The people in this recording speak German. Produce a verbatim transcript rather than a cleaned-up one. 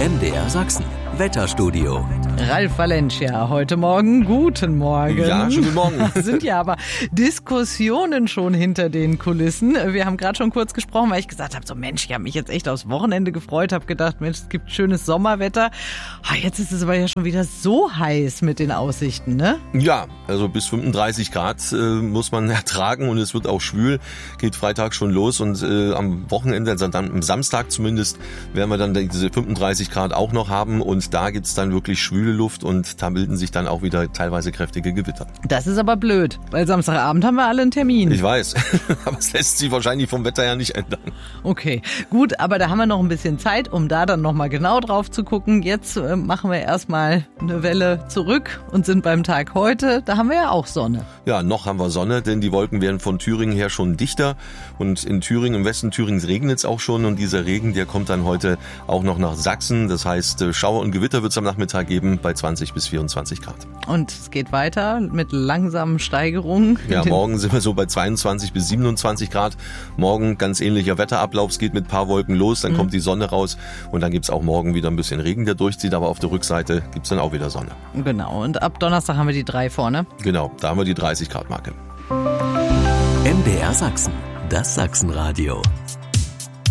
M D R Sachsen. Wetterstudio. Ralf Valencia, heute Morgen, guten Morgen. Ja, schönen guten Morgen. Sind ja aber Diskussionen schon hinter den Kulissen. Wir haben gerade schon kurz gesprochen, weil ich gesagt habe, so Mensch, ich habe mich jetzt echt aufs Wochenende gefreut, habe gedacht, Mensch, es gibt schönes Sommerwetter. Jetzt ist es aber ja schon wieder so heiß mit den Aussichten, ne? Ja, also bis fünfunddreißig Grad äh, muss man ertragen und es wird auch schwül. Geht Freitag schon los und äh, am Wochenende, also dann am Samstag zumindest, werden wir dann diese fünfunddreißig Grad auch noch haben und da gibt's dann wirklich schwüle Luft und da bilden sich dann auch wieder teilweise kräftige Gewitter. Das ist aber blöd, weil Samstagabend haben wir alle einen Termin. Ich weiß, aber es lässt sich wahrscheinlich vom Wetter ja nicht ändern. Okay, gut, aber da haben wir noch ein bisschen Zeit, um da dann nochmal genau drauf zu gucken. Jetzt äh, machen wir erstmal eine Welle zurück und sind beim Tag heute. Da haben wir ja auch Sonne. Ja, noch haben wir Sonne, denn die Wolken werden von Thüringen her schon dichter und in Thüringen, im Westen Thürings regnet es auch schon und dieser Regen, der kommt dann heute auch noch nach Sachsen. Das heißt, Schauer und Gewitter wird es am Nachmittag geben bei zwanzig bis vierundzwanzig Grad. Und es geht weiter mit langsamen Steigerungen. Ja, morgen sind wir so bei zweiundzwanzig bis siebenundzwanzig Grad. Morgen ganz ähnlicher Wetterablauf. Es geht mit ein paar Wolken los, dann mhm. kommt die Sonne raus und dann gibt's auch morgen wieder ein bisschen Regen, der durchzieht, aber auf der Rückseite gibt's dann auch wieder Sonne. Genau, und ab Donnerstag haben wir die drei vorne. Genau, da haben wir die dreißig Grad Marke. M D R Sachsen, das Sachsenradio.